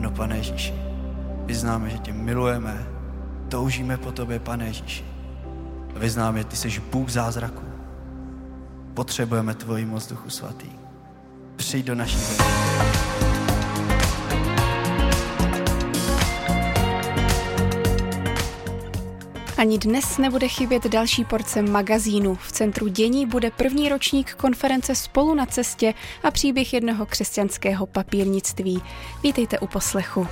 Ano, Pane Ježíši, vyznáme, že tě milujeme, toužíme po tobě, Pane Ježíši. Vyznáme, že ty jsi Bůh zázraků. Potřebujeme tvoji moc, Duchu Svatý. Přijď do naší země. Ani dnes nebude chybět další porce magazínu. V centru dění bude první ročník konference Spolu na cestě a příběh jednoho křesťanského papírnictví. Vítejte u poslechu.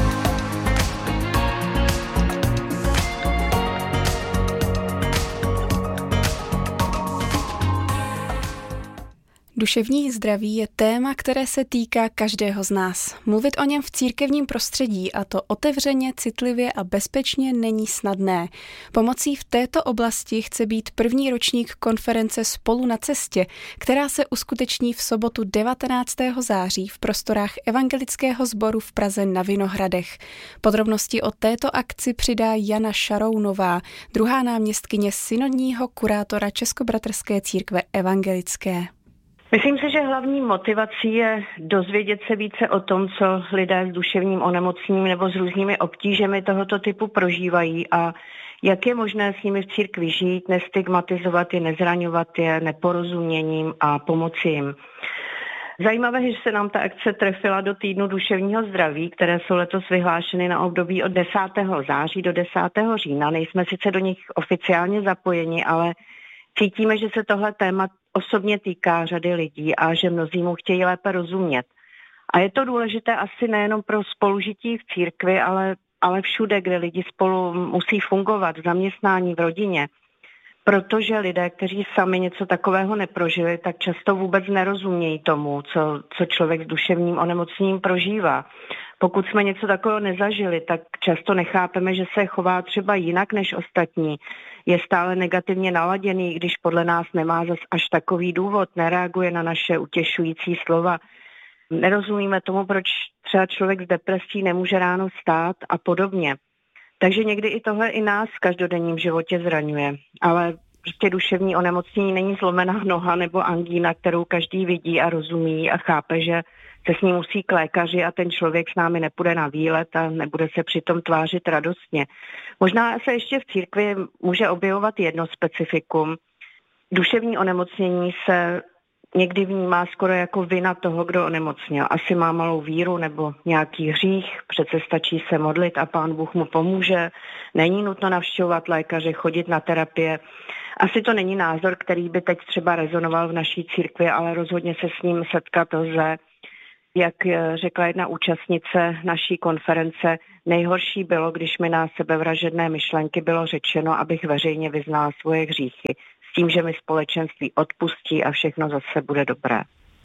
Duševní zdraví je téma, které se týká každého z nás. Mluvit o něm v církevním prostředí, a to otevřeně, citlivě a bezpečně, není snadné. Pomocí v této oblasti chce být první ročník konference Spolu na cestě, která se uskuteční v sobotu 19. září v prostorách Evangelického sboru v Praze na Vinohradech. Podrobnosti o této akci přidá Jana Šarounová, druhá náměstkyně synodního kurátora Českobratrské církve evangelické. Myslím si, že hlavní motivací je dozvědět se více o tom, co lidé s duševním onemocněním nebo s různými obtížemi tohoto typu prožívají a jak je možné s nimi v církvi žít, nestigmatizovat je, nezraňovat je neporozuměním a pomoci jim. Zajímavé je, že se nám ta akce trefila do týdnu duševního zdraví, které jsou letos vyhlášeny na období od 10. září do 10. října. Nejsme sice do nich oficiálně zapojeni, ale cítíme, že se tohle téma osobně týká řady lidí a že mnozí mu chtějí lépe rozumět. A je to důležité asi nejenom pro spolužití v církvi, ale všude, kde lidi spolu musí fungovat, v zaměstnání, v rodině. Protože lidé, kteří sami něco takového neprožili, tak často vůbec nerozumějí tomu, co člověk s duševním onemocněním prožívá. Pokud jsme něco takového nezažili, tak často nechápeme, že se chová třeba jinak než ostatní. Je stále negativně naladěný, když podle nás nemá zas až takový důvod, nereaguje na naše utěšující slova. Nerozumíme tomu, proč třeba člověk s depresí nemůže ráno vstát a podobně. Takže někdy i tohle i nás v každodenním životě zraňuje. Ale prostě duševní onemocnění není zlomená noha nebo angína, kterou každý vidí a rozumí a chápe, že se s ní musí k lékaři a ten člověk s námi nepůjde na výlet a nebude se přitom tvářit radostně. Možná se ještě v církvi může objevovat jedno specifikum. Duševní onemocnění se někdy vnímá skoro jako vina toho, kdo onemocněl. Asi má malou víru nebo nějaký hřích, přece stačí se modlit a Pán Bůh mu pomůže. Není nutno navštěvovat lékaře, chodit na terapie. Asi to není názor, který by teď třeba rezonoval v naší církvi, ale rozhodně se s ním setkat lze. Jak řekla jedna účastnice naší konference, nejhorší bylo, když mi na sebevražedné myšlenky bylo řečeno, abych veřejně vyznala svoje hříchy, s tím, že mi společenství odpustí a všechno zase bude dobré.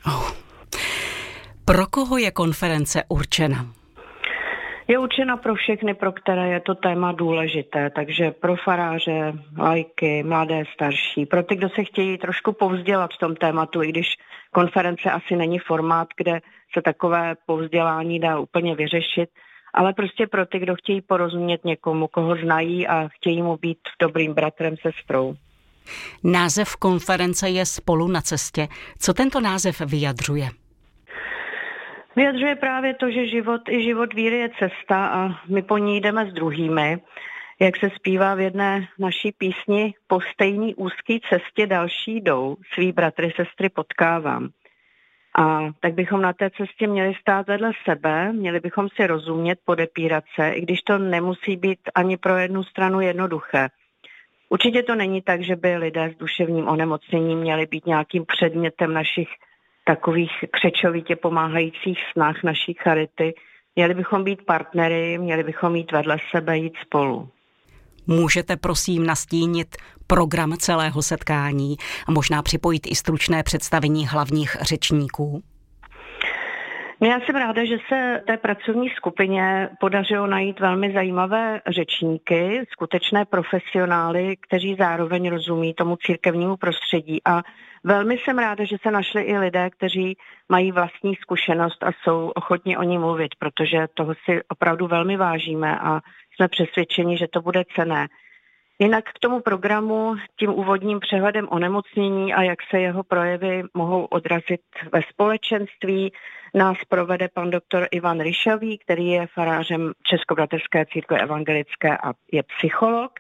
Pro koho je konference určena? Je určena pro všechny, pro které je to téma důležité, takže pro faráře, laiky, mladé, starší, pro ty, kdo se chtějí trošku povzdělat v tom tématu, i když konference asi není formát, kde se takové povzdělání dá úplně vyřešit, ale prostě pro ty, kdo chtějí porozumět někomu, koho znají a chtějí mu být dobrým bratrem, sestrou. Název konference je Spolu na cestě. Co tento název vyjadřuje? Vyjadřuje právě to, že život víry je cesta a my po ní jdeme s druhými. Jak se zpívá v jedné naší písni, po stejný úzký cestě další jdou, svý bratry, sestry potkávám. A tak bychom na té cestě měli stát vedle sebe, měli bychom si rozumět, podepírat se, i když to nemusí být ani pro jednu stranu jednoduché. Určitě to není tak, že by lidé s duševním onemocněním měli být nějakým předmětem našich takových křečovitě pomáhajících snah naší charity. Měli bychom být partnery, měli bychom jít vedle sebe, jít spolu. Můžete prosím nastínit program celého setkání a možná připojit i stručné představení hlavních řečníků? Já jsem ráda, že se té pracovní skupině podařilo najít velmi zajímavé řečníky, skutečné profesionály, kteří zároveň rozumí tomu církevnímu prostředí. A velmi jsem ráda, že se našli i lidé, kteří mají vlastní zkušenost a jsou ochotni o ní mluvit, protože toho si opravdu velmi vážíme a jsme přesvědčeni, že to bude cenné. Jinak k tomu programu tím úvodním přehledem onemocnění a jak se jeho projevy mohou odrazit ve společenství nás provede pan doktor Ivan Ryšavý, který je farářem Českobratrské církve evangelické a je psycholog.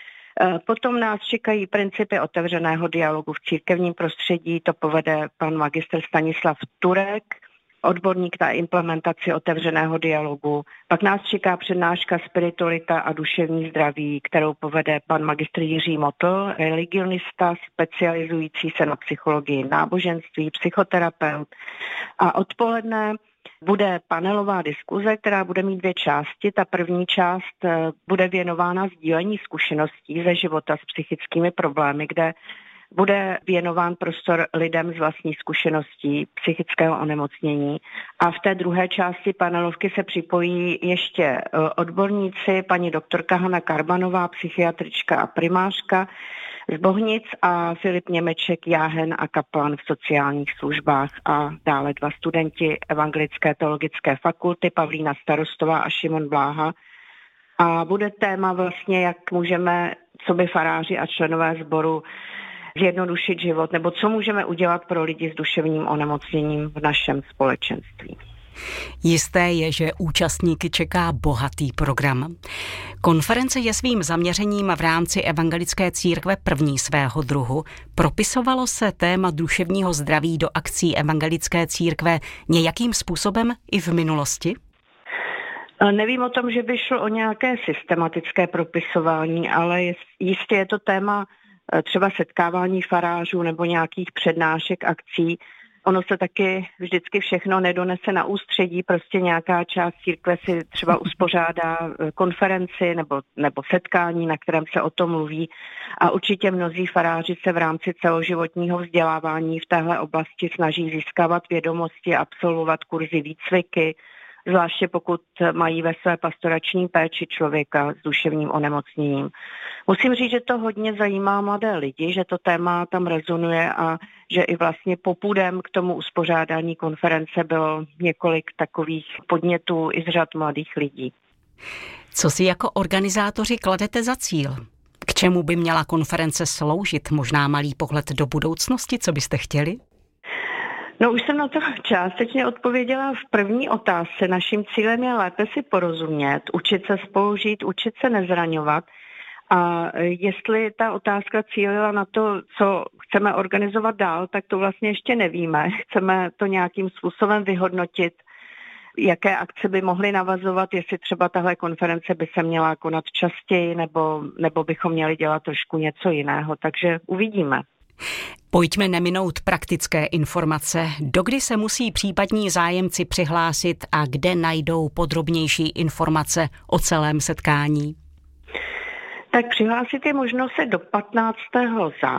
Potom nás čekají principy otevřeného dialogu v církevním prostředí, to povede pan magistr Stanislav Turek, odborník na implementaci otevřeného dialogu. Pak nás čeká přednáška Spiritualita a duševní zdraví, kterou povede pan magistr Jiří Motl, religionista specializující se na psychologii náboženství, psychoterapeut. A odpoledne bude panelová diskuze, která bude mít 2 části. Ta první část bude věnována sdílení zkušeností ze života s psychickými problémy, kde bude věnován prostor lidem z vlastních zkušeností psychického onemocnění. A v té druhé části panelovky se připojí ještě odborníci, paní doktorka Hana Karbanová, psychiatrička a primářka z Bohnic a Filip Němeček, jáhen a kaplan v sociálních službách a dále 2 studenti Evangelické teologické fakulty, Pavlína Starostová a Šimon Bláha. A bude téma vlastně, jak můžeme coby faráři a členové sboru zjednodušit život, nebo co můžeme udělat pro lidi s duševním onemocněním v našem společenství. Jisté je, že účastníky čeká bohatý program. Konference je svým zaměřením v rámci Evangelické církve první svého druhu. Propisovalo se téma duševního zdraví do akcí Evangelické církve nějakým způsobem i v minulosti? Nevím o tom, že by šlo o nějaké systematické propisování, ale jistě je to téma třeba setkávání farářů nebo nějakých přednášek, akcí. Ono se taky vždycky všechno nedonese na ústředí, prostě nějaká část církve si třeba uspořádá konferenci nebo setkání, na kterém se o tom mluví. A určitě mnozí faráři se v rámci celoživotního vzdělávání v téhle oblasti snaží získávat vědomosti, absolvovat kurzy, výcviky, zvláště pokud mají ve své pastorační péči člověka s duševním onemocněním. Musím říct, že to hodně zajímá mladé lidi, že to téma tam rezonuje a že i vlastně popudem k tomu uspořádání konference bylo několik takových podnětů i z řad mladých lidí. Co si jako organizátoři kladete za cíl? K čemu by měla konference sloužit? Možná malý pohled do budoucnosti, co byste chtěli? No už jsem na to částečně odpověděla v první otázce. Naším cílem je lépe si porozumět, učit se spolu žít, učit se nezraňovat. A jestli ta otázka cílila na to, co chceme organizovat dál, tak to vlastně ještě nevíme. Chceme to nějakým způsobem vyhodnotit, jaké akce by mohly navazovat, jestli třeba tahle konference by se měla konat častěji, nebo bychom měli dělat trošku něco jiného. Takže uvidíme. Pojďme neminout praktické informace. Dokdy se musí případní zájemci přihlásit a kde najdou podrobnější informace o celém setkání? Tak přihlásit je možno se do 15. září.